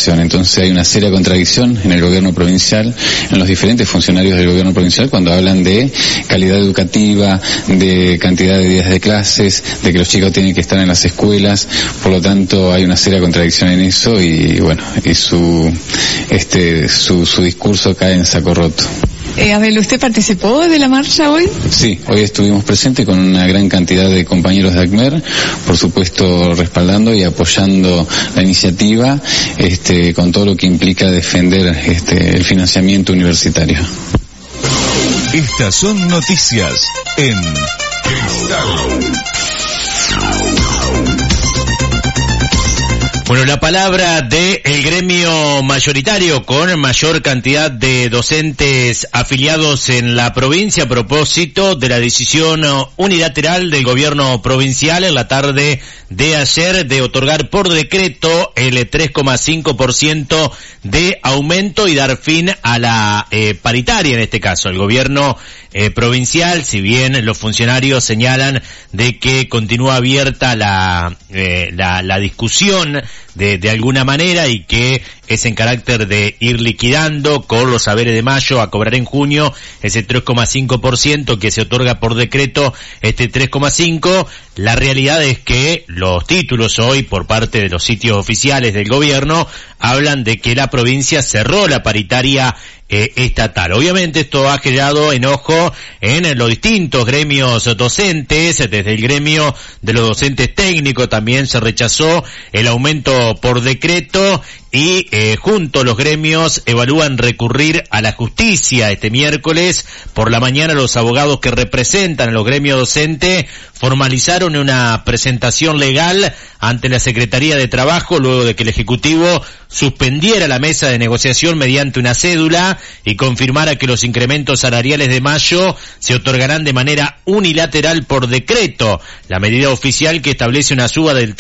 educación. Entonces hay una seria contradicción en el gobierno provincial, en los diferentes funcionarios del gobierno provincial, cuando hablan de calidad educativa, de cantidad de días de clases, de que los chicos tienen que estar en las escuelas. Por lo tanto hay una seria contradicción en eso y bueno, y su discurso cae en saco roto. Abel, ¿usted participó de la marcha hoy? Sí, hoy estuvimos presentes con una gran cantidad de compañeros de ACMER, por supuesto respaldando y apoyando la iniciativa, con todo lo que implica defender el financiamiento universitario. Estas son noticias en Cristal. Bueno, la palabra del gremio mayoritario con mayor cantidad de docentes afiliados en la provincia a propósito de la decisión unilateral del gobierno provincial en la tarde de ayer de otorgar por decreto el 3,5% de aumento y dar fin a la paritaria en este caso. El gobierno provincial, si bien los funcionarios señalan de que continúa abierta la discusión de alguna manera y que es en carácter de ir liquidando con los saberes de mayo a cobrar en junio ese 3,5% que se otorga por decreto, 3,5%, la realidad es que los títulos hoy por parte de los sitios oficiales del gobierno hablan de que la provincia cerró la paritaria estatal. Obviamente esto ha generado enojo en los distintos gremios docentes. Desde el gremio de los docentes técnicos también se rechazó el aumento por decreto y junto los gremios evalúan recurrir a la justicia. Este miércoles por la mañana los abogados que representan a los gremios docentes formalizaron una presentación legal ante la Secretaría de Trabajo luego de que el Ejecutivo suspendiera la mesa de negociación mediante una cédula y confirmara que los incrementos salariales de mayo se otorgarán de manera unilateral por decreto. La medida oficial que establece una suba del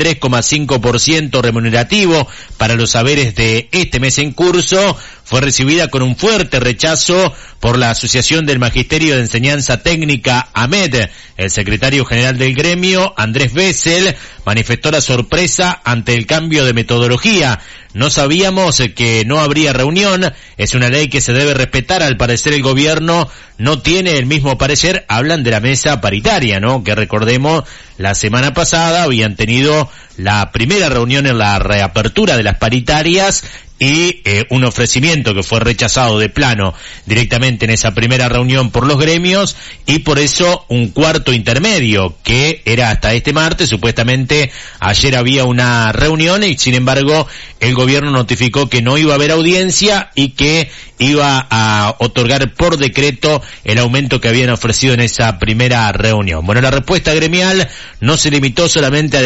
3,5% remunerativo para los saberes de este mes en curso fue recibida con un fuerte rechazo por la Asociación del Magisterio de Enseñanza Técnica AMED. El secretario general del gremio, Andrés Bessel, manifestó la sorpresa ante el cambio de metodología. No sabíamos que no habría reunión, es una ley que se debe respetar. Al parecer el gobierno no tiene el mismo parecer. Hablan de la mesa paritaria, ¿no? Que recordemos, la semana pasada habían tenido la primera reunión en la reapertura de las paritarias y un ofrecimiento que fue rechazado de plano directamente en esa primera reunión por los gremios y por eso un cuarto intermedio que era hasta este martes. Supuestamente ayer había una reunión y sin embargo el gobierno notificó que no iba a haber audiencia y que iba a otorgar por decreto el aumento que habían ofrecido en esa primera reunión. Bueno, la respuesta gremial no se limitó solamente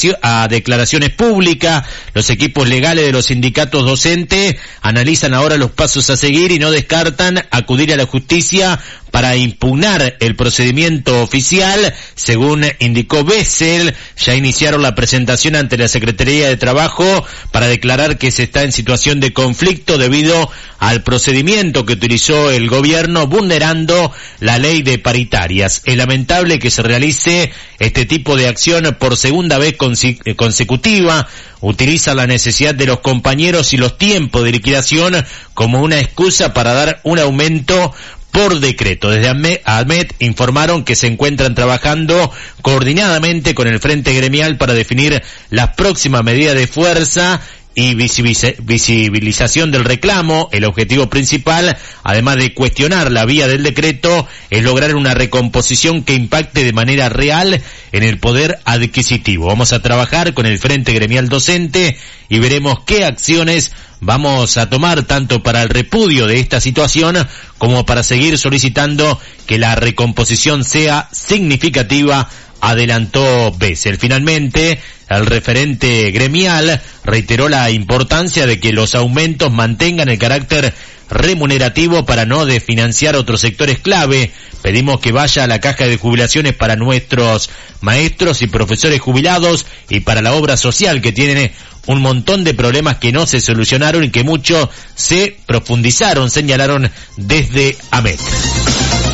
a declaraciones públicas. Los equipos legales de los sindicatos docentes analizan ahora los pasos a seguir y no descartan acudir a la justicia para impugnar el procedimiento oficial. Según indicó Bessel, ya iniciaron la presentación ante la Secretaría de Trabajo para declarar que se está en situación de conflicto debido al procedimiento que utilizó el gobierno vulnerando la ley de paritarias. Es lamentable que se realice este tipo de acción por segunda vez consecutiva. Utiliza la necesidad de los compañeros y los tiempos de liquidación como una excusa para dar un aumento por decreto. Desde AMED informaron que se encuentran trabajando coordinadamente con el Frente Gremial para definir las próximas medidas de fuerza y visibilización del reclamo. El objetivo principal, además de cuestionar la vía del decreto, es lograr una recomposición que impacte de manera real en el poder adquisitivo. Vamos a trabajar con el Frente Gremial Docente y veremos qué acciones vamos a tomar tanto para el repudio de esta situación como para seguir solicitando que la recomposición sea significativa, adelantó Bessel. Finalmente, el referente gremial reiteró la importancia de que los aumentos mantengan el carácter remunerativo para no desfinanciar otros sectores clave. Pedimos que vaya a la caja de jubilaciones para nuestros maestros y profesores jubilados y para la obra social, que tiene un montón de problemas que no se solucionaron y que muchos se profundizaron, señalaron desde AMED.